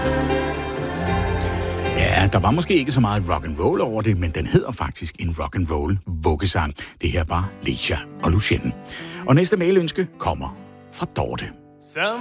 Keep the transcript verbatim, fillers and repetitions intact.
Ja, der var måske ikke så meget rock and roll over det, men den hedder faktisk en rock and roll vuggesang. Det her var Lecia og Lucien. Og næste mailønske kommer fra Dorte.